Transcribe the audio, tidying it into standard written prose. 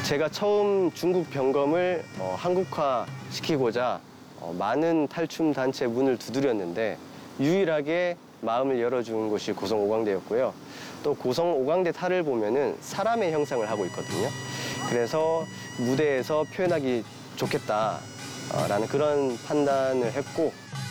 제가 처음 중국 병검을 한국화시키고자 많은 탈춤 단체 문을 두드렸는데 유일하게 마음을 열어준 곳이 고성 오광대였고요. 또 고성 오광대 탈을 보면은 사람의 형상을 하고 있거든요. 그래서 무대에서 표현하기 좋겠다라는 그런 판단을 했고